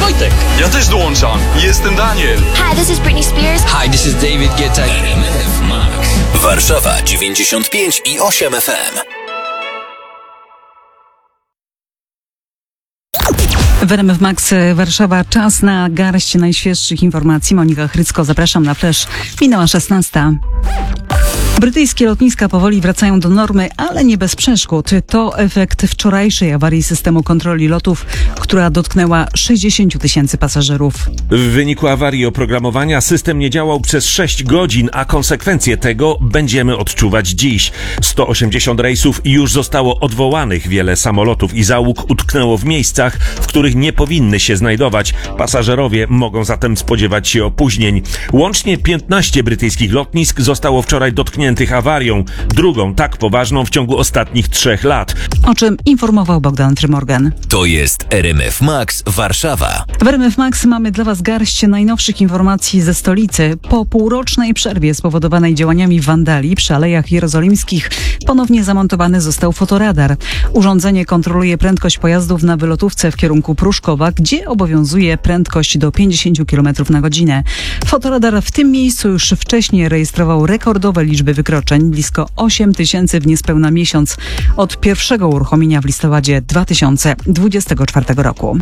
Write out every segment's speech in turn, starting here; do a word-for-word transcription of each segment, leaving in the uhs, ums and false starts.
Wojtek. Ja też dołączam. Jestem Daniel. Hi, this is Britney Spears. Hi, this is David Guetta. R M F Max. Warszawa dziewięćdziesiąt pięć i osiem F M. W R M F Max Warszawa czas na garść najświeższych informacji. Monika Chrycko, zapraszam na Flash. Minęła szesnasta. Brytyjskie lotniska powoli wracają do normy, ale nie bez przeszkód. To efekt wczorajszej awarii systemu kontroli lotów, która dotknęła sześćdziesiąt tysięcy pasażerów. W wyniku awarii oprogramowania system nie działał przez sześć godzin, a konsekwencje tego będziemy odczuwać dziś. sto osiemdziesiąt rejsów już zostało odwołanych. Wiele samolotów i załóg utknęło w miejscach, w których nie powinny się znajdować. Pasażerowie mogą zatem spodziewać się opóźnień. Łącznie piętnaście brytyjskich lotnisk zostało wczoraj dotkniętych awarią, drugą tak poważną w ciągu ostatnich trzech lat. O czym informował Bogdan Trymorgan. To jest R M F Max Warszawa. W R M F Max mamy dla Was garść najnowszych informacji ze stolicy. Po półrocznej przerwie spowodowanej działaniami wandali przy Alejach Jerozolimskich ponownie zamontowany został fotoradar. Urządzenie kontroluje prędkość pojazdów na wylotówce w kierunku Pruszkowa, gdzie obowiązuje prędkość do pięćdziesiąt kilometrów na godzinę. Fotoradar w tym miejscu już wcześniej rejestrował rekordowe liczby wykroczeń, blisko osiem tysięcy w niespełna miesiąc od pierwszego uruchomienia w listopadzie dwa tysiące dwudziestego czwartego roku.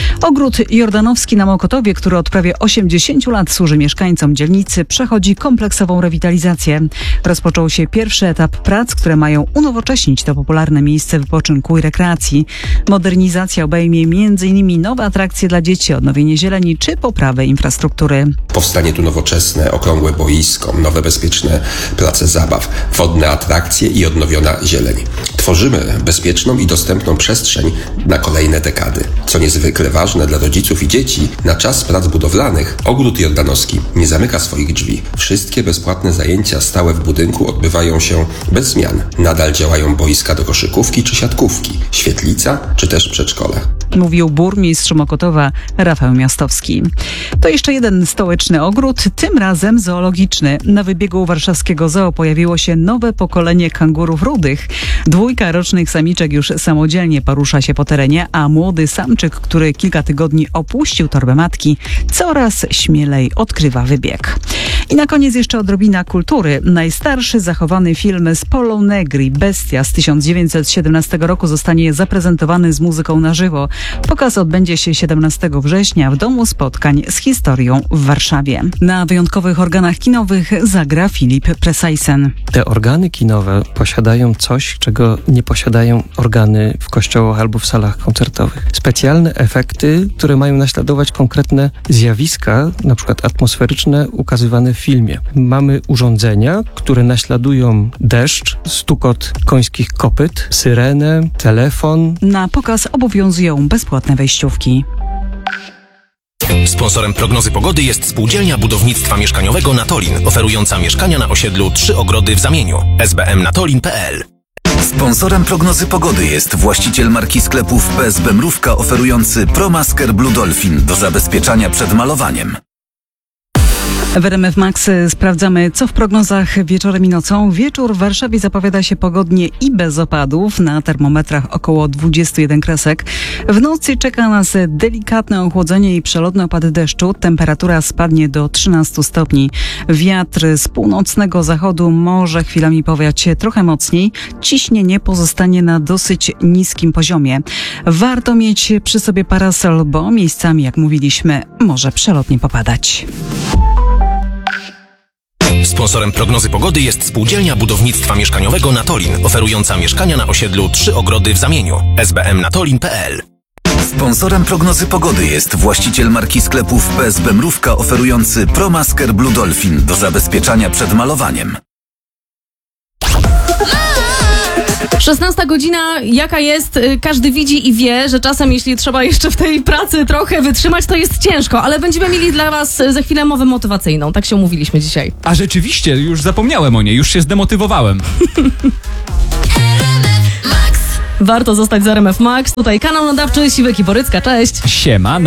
Ogród Jordanowski na Mokotowie, który od prawie osiemdziesięciu lat służy mieszkańcom dzielnicy, przechodzi kompleksową rewitalizację. Rozpoczął się pierwszy etap prac, które mają unowocześnić to popularne miejsce wypoczynku i rekreacji. Modernizacja obejmie między innymi nowe atrakcje dla dzieci, odnowienie zieleni czy poprawę infrastruktury. Powstanie tu nowoczesne, okrągłe boisko, nowe bezpieczne place zabaw, wodne atrakcje i odnowiona zieleń. Tworzymy bezpieczną i dostępną przestrzeń na kolejne dekady. Co niezwykle ważne dla rodziców i dzieci, na czas prac budowlanych Ogród Jordanowski nie zamyka swoich drzwi. Wszystkie bezpłatne zajęcia stałe w budynku odbywają się bez zmian. Nadal działają boiska do koszykówki czy siatkówki, świetlica czy też przedszkole. Mówił burmistrz Mokotowa Rafał Miastowski. To jeszcze jeden stołeczny ogród, tym razem zoologiczny. Na wybiegu warszawskiego zoo pojawiło się nowe pokolenie kangurów rudych. Dwójka rocznych samiczek już samodzielnie porusza się po terenie, a młody samczyk, który kilka tygodni opuścił torbę matki, coraz śmielej odkrywa wybieg. I na koniec jeszcze odrobina kultury. Najstarszy zachowany film z Polą Negri, Bestia z tysiąc dziewięćset siedemnastego roku, zostanie zaprezentowany z muzyką na żywo. Pokaz odbędzie się siedemnastego września w Domu Spotkań z Historią w Warszawie. Na wyjątkowych organach kinowych zagra Filip Presaisen. Te organy kinowe posiadają coś, czego nie posiadają organy w kościołach albo w salach koncertowych. Specjalne efekty, które mają naśladować konkretne zjawiska, na przykład atmosferyczne, ukazywane w filmie. Mamy urządzenia, które naśladują deszcz, stukot końskich kopyt, syrenę, telefon. Na pokaz obowiązują bezpłatne wejściówki. Sponsorem prognozy pogody jest Spółdzielnia Budownictwa Mieszkaniowego Natolin, oferująca mieszkania na osiedlu Trzy Ogrody w Zamieniu. s b m natolin kropka p l. Sponsorem prognozy pogody jest właściciel marki sklepów P S B Mrówka, oferujący ProMasker Blue Dolphin do zabezpieczania przed malowaniem. W R M F Max sprawdzamy, co w prognozach wieczorem i nocą. Wieczór w Warszawie zapowiada się pogodnie i bez opadów. Na termometrach około dwudziestu jeden kresek. W nocy czeka nas delikatne ochłodzenie i przelotne opady deszczu. Temperatura spadnie do trzynastu stopni. Wiatr z północnego zachodu może chwilami powiać trochę mocniej. Ciśnienie pozostanie na dosyć niskim poziomie. Warto mieć przy sobie parasol, bo miejscami, jak mówiliśmy, może przelotnie popadać. Sponsorem prognozy pogody jest Spółdzielnia Budownictwa Mieszkaniowego Natolin, oferująca mieszkania na osiedlu Trzy Ogrody w Zamieniu. s b m natolin kropka p l. Sponsorem prognozy pogody jest właściciel marki sklepów P S B Mrówka, oferujący ProMasker Blue Dolphin do zabezpieczania przed malowaniem. szesnasta godzina, jaka jest, każdy widzi i wie, że czasem jeśli trzeba jeszcze w tej pracy trochę wytrzymać, to jest ciężko, ale będziemy mieli dla Was za chwilę mowę motywacyjną, tak się umówiliśmy dzisiaj. A rzeczywiście, już zapomniałem o niej, już się zdemotywowałem. Warto zostać z R M F Max, tutaj kanał nadawczy Siwek i Borycka, cześć. Siema.